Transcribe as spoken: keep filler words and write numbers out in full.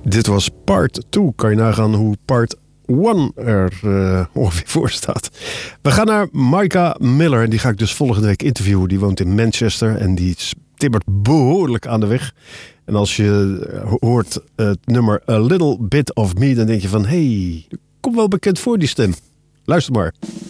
Dit was part twee. Kan je nagaan hoe part één er uh, ongeveer voor staat. We gaan naar Maika Miller. En die ga ik dus volgende week interviewen. Die woont in Manchester. En die timmert behoorlijk aan de weg. En als je hoort het nummer A Little Bit of Me. Dan denk je van, hé, hey, komt wel bekend voor die stem. Luister maar.